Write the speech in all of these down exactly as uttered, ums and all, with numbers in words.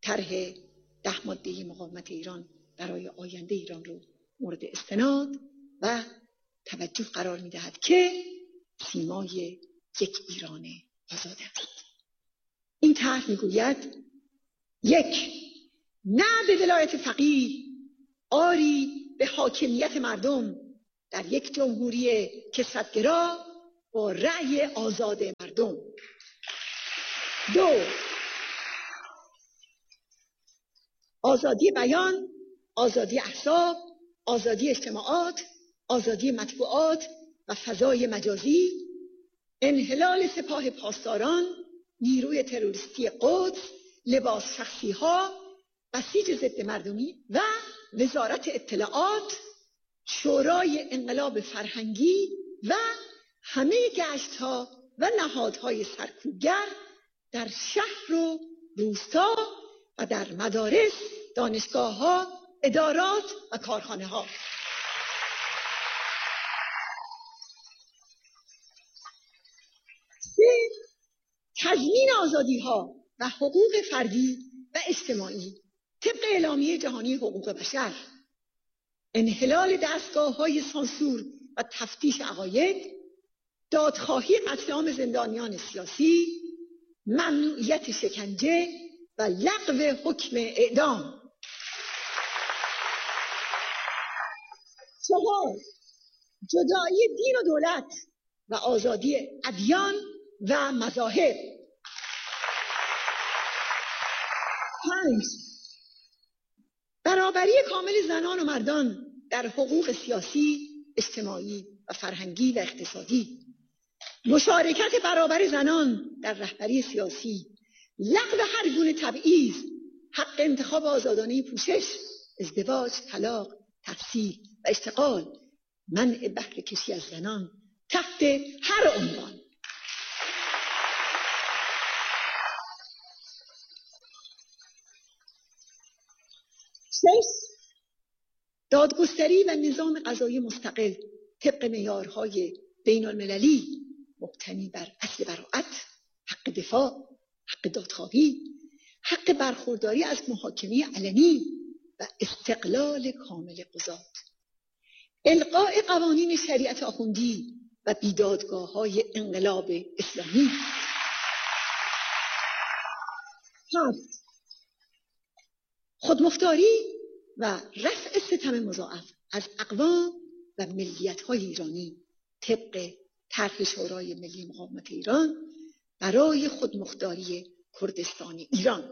طرح ده ماده مقاومت ایران برای آینده ایران رو مورد استناد و توجه قرار می‌دهد که سیمای یک ایران آزاد است. این طرح می‌گوید یک، نه به ولایت فقیه، آری به حاکمیت مردم در یک جمهوری کثرت‌گرا با رأی آزاد مردم. دو، آزادی بیان، آزادی احزاب، آزادی اجتماعات، آزادی مطبوعات و فضای مجازی، انحلال سپاه پاسداران، نیروی تروریستی قدس، لباس شخصی ها، بسیج ضد مردمی و وزارت اطلاعات، شورای انقلاب فرهنگی و همه گشت ها و نهادهای سرکوبگر در شهر و روستا و در مدارس، دانشگاه ها، ادارات و کارخانه ها. سه، تضمین آزادی ها و حقوق فردی و اجتماعی طبق اعلامیه جهانی حقوق بشر، انحلال دستگاه های سانسور و تفتیش عقاید، دادخواهی قتل عام زندانیان سیاسی، ممنوعیت شکنجه و لغو حکم اعدام. چهار، جدایی دین و دولت و آزادی ادیان و مذاهب. پنج، برابری کامل زنان و مردان در حقوق سیاسی، اجتماعی و فرهنگی و اقتصادی، مشارکت برابر زنان در رهبری سیاسی، لغو هر گونه تبعیض، حق انتخاب آزادانه پوشش، ازدواج، طلاق، تحصیل و اشتغال، منع بهره کشی از زنان تحت هر عنوان. شش، دادگستری و نظام قضایی مستقل طبق معیارهای بین المللی مبتنی بر اصل براءت، حق دفاع، حق دادخواهی، حق برخورداری از محاکمه علنی و استقلال کامل قضات، الغاء قوانین شریعت آخوندی و بیدادگاه‌های انقلاب اسلامی. هفت، خودمختاری و رفع ستم مضاعف از اقوام و ملیت‌های ایرانی طبق طرح شورای ملی مقاومت ایران برای خودمختاری کردستان ایران.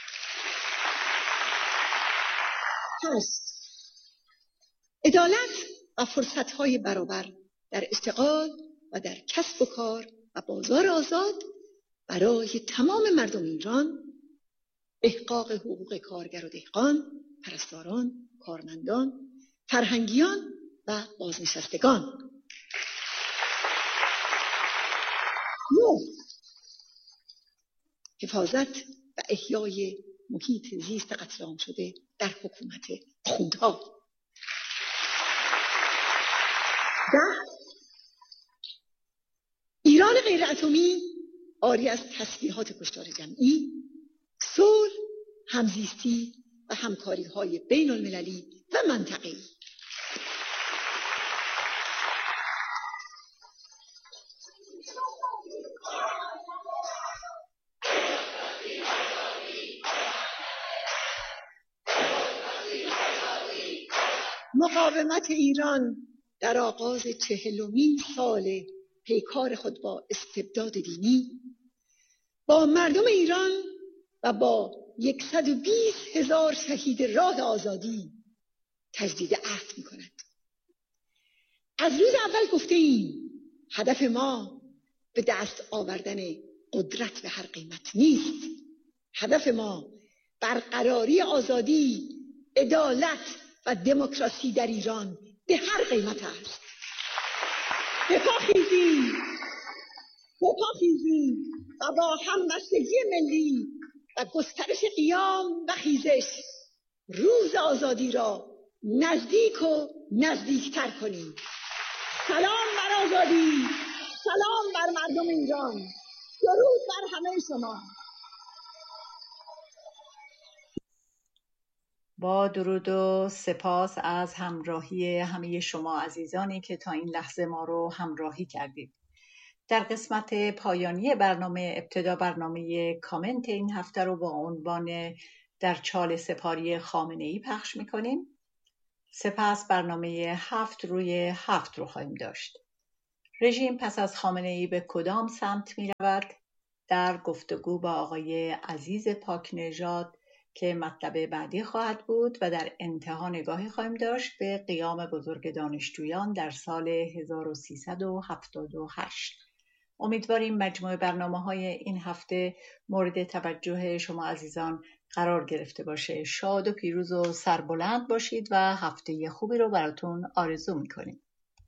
هشت، عدالت و فرصت‌های برابر در اشتغال و در کسب و کار و بازار آزاد برای تمام مردم ایران، احقاق حقوق کارگر و دهقان، پرستاران، کارمندان، فرهنگیان و بازنشستگان. نه، حفاظت و احیای محیط زیست قتل عام شده در حکومت آخوندها. ده، ایران غیر اتمی عاری از تسلیحات کشتار جمعی، صلح، همزیستی و همکاری‌های بین المللی و منطقه‌ای. مقاومت ایران در آغاز چهلمین سال پیکار خود با استبداد دینی با مردم ایران و با صد و بیست هزار شهید راه آزادی تجدید عهد می کند. از روز اول گفته ایم هدف ما به دست آوردن قدرت به هر قیمت نیست. هدف ما برقراری آزادی، عدالت و دموکراسی در ایران به هر قیمت است. بپاخیزیم بپاخیزیم و با همبستگی ملی و گسترش قیام و خیزش روز آزادی را نزدیک و نزدیکتر کنیم. سلام بر آزادی، سلام بر مردم ایران، درود بر همه شما. با درود و سپاس از همراهی همه شما عزیزانی که تا این لحظه ما رو همراهی کردید. در قسمت پایانی برنامه ابتدا برنامه کامنت این هفته رو با عنوان در چال سپاری خامنه‌ای پخش می‌کنیم. سپس برنامه هفت روی هفت رو خواهیم داشت. رژیم پس از خامنه‌ای به کدام سمت می‌رود؟ در گفتگو با آقای عزیز پاک نژاد که مطلب بعدی خواهد بود و در انتها نگاهی خواهیم داشت به قیام بزرگ دانشجویان در سال هزار و سیصد و هفتاد و هشت. امیدواریم مجموع برنامه‌های این هفته مورد توجه شما عزیزان قرار گرفته باشه. شاد و پیروز و سربلند باشید و هفته خوبی رو براتون آرزو می‌کنیم.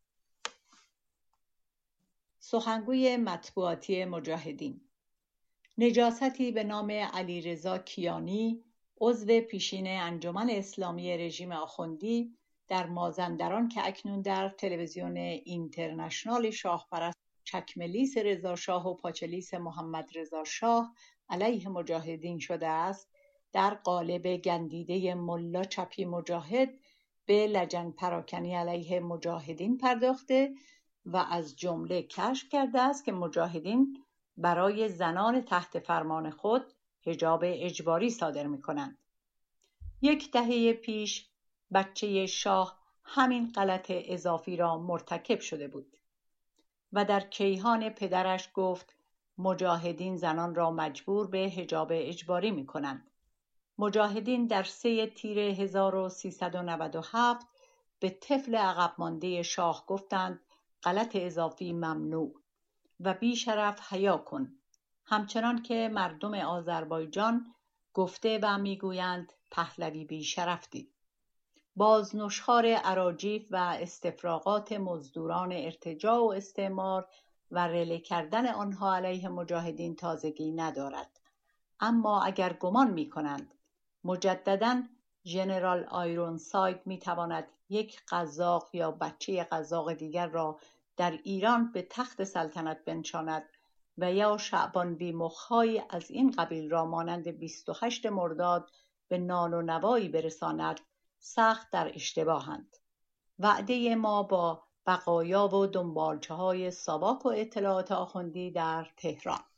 سخنگوی مطبوعاتی مجاهدین: نجاستی به نام علیرضا کیانی، عضو پیشین انجمن اسلامی رژیم آخوندی در مازندران که اکنون در تلویزیون اینترنشنال شاهپرست چکملیس رضا شاه و پاچلیس محمد رضا شاه علیه مجاهدین شده است، در قالب گندیده ملا چپی مجاهد به لجن پراکنی علیه مجاهدین پرداخته و از جمله کشف کرده است که مجاهدین برای زنان تحت فرمان خود حجاب اجباری صادر می کنند. یک دهه پیش بچه شاه همین غلط اضافی را مرتکب شده بود و در کیهان پدرش گفت مجاهدین زنان را مجبور به حجاب اجباری می کنند. مجاهدین در سه تیر هزار و سیصد و نود و هفت به طفل عقب مانده شاه گفتند غلط اضافی ممنوع و بی شرف حیا کن، همچنان که مردم آذربایجان گفته و میگویند پهلوی بی شرفتی. بازنشخوار اراجیف و استفراغات مزدوران ارتجاع و استعمار و رله کردن آنها علیه مجاهدین تازگی ندارد. اما اگر گمان می کنند مجدداً ژنرال آیرونساید می تواند یک قزاق یا بچه قزاق دیگر را در ایران به تخت سلطنت بنشاند و یا شعبان بی مخ‌هایی از این قبیل را مانند بیست و هشت مرداد به نان و نوایی برساند، سخت در اشتباهند. وعده ما با بقایا و دنبالچه‌های ساواک و اطلاعات آخوندی در تهران.